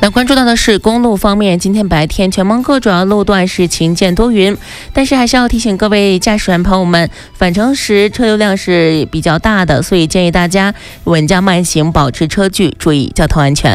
那关注到的是公路方面，今天白天全蒙各主要路段是晴间多云，但是还是要提醒各位驾驶员朋友们，返程时车流量是比较大的，所以建议大家稳驾慢行，保持车距，注意交通安全。